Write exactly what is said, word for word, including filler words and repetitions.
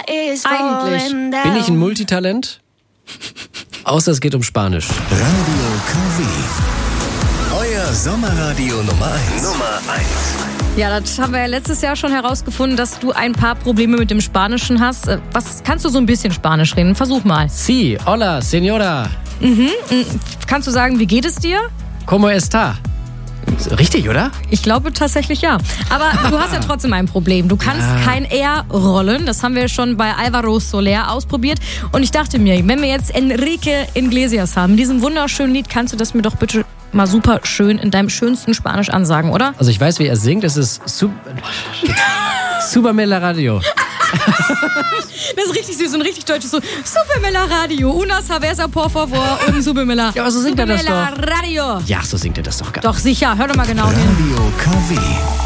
Eigentlich bin ich ein Multitalent, außer es geht um Spanisch. Radio K W. Euer Sommerradio Nummer eins. Nummer eins. Ja, das haben wir ja letztes Jahr schon herausgefunden, dass du ein paar Probleme mit dem Spanischen hast. Was kannst du so ein bisschen Spanisch reden? Versuch mal. Sí, hola, señora. Mhm. Kannst du sagen, wie geht es dir? ¿Cómo está? Richtig, oder? Ich glaube tatsächlich ja. Aber du hast ja trotzdem ein Problem. Du kannst ja. kein R rollen. Das haben wir schon bei Álvaro Soler ausprobiert. Und ich dachte mir, wenn wir jetzt Enrique Iglesias haben, diesem wunderschönen Lied, kannst du das mir doch bitte mal super schön in deinem schönsten Spanisch ansagen, oder? Also ich weiß, wie er singt. Es ist Sub- Supermela Radio. Das ist richtig süß und richtig deutsch. So, Supermela Radio, una cerveza por favor und Supermela. Ja, aber so singt er das doch. Radio. Ja, so singt er das doch gar nicht. Doch, sicher. Hör doch mal genau hin. Radio K W.